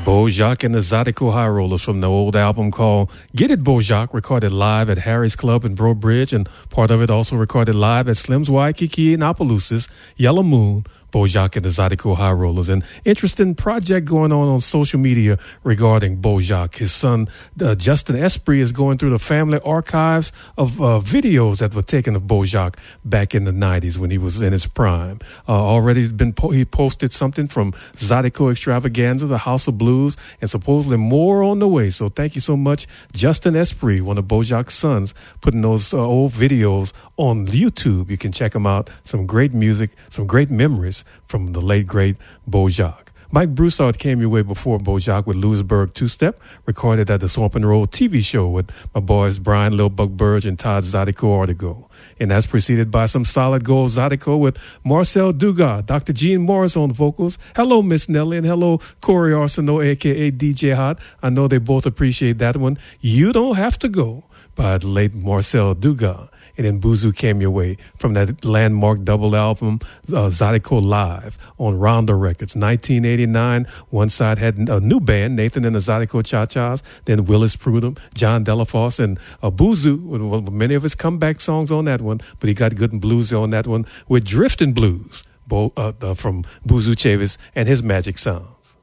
Bojack and the Zydeco High Rollers from the old album called Get It Bojack, recorded live at Harry's Club in Breaux Bridge, and part of it also recorded live at Slim's Waikiki in Opelousas, Yellow Moon, Bojack and the Zydeco High Rollers. An interesting project going on social media regarding Bojack. His son, Justin Esprit, is going through the family archives of videos that were taken of Bojack back in the 90s when he was in his prime. Already he posted something from Zydeco Extravaganza, the House of Blues, and supposedly more on the way. So thank you so much, Justin Esprit, one of Bojack's sons, putting those old videos on YouTube. You can check them out. Some great music, some great memories from the late, great Bojack. Mike Broussard came your way before Bojack with Lewisburg Two-Step, recorded at the Swampin' Road TV show with my boys Brian Lil Buck Burge and Todd Zydeco Artigo. And that's preceded by some solid gold Zydeco with Marcel Dugas, Dr. Gene Morris on vocals. Hello, Miss Nelly, and hello, Corey Arsenault, a.k.a. DJ Hot. I know they both appreciate that one. You Don't Have to Go by the late Marcel Dugas. And then Boozoo came your way from that landmark double album, Zydeco Live on Ronda Records, 1989. One side had a new band, Nathan and the Zydeco Cha-Chas, then Willis Prudhomme, John Delafosse, and Boozoo, with many of his comeback songs on that one, but he got good and bluesy on that one with Driftin' Blues from Boozoo Chavis and his Magic Sounds.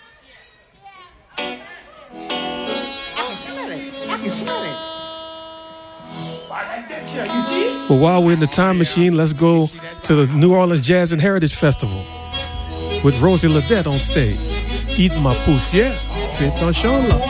I can smell it. You see? Well, while we're in the time machine, let's go to the New Orleans Jazz and Heritage Festival with Rosie Ledette on stage. Eat ma poussière, fais ton show là.